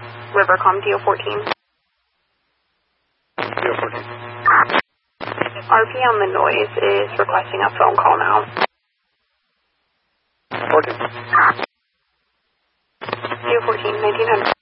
Rivercom DO14. DO14. RP on the noise is requesting a phone call now. 14. DO14, 1900.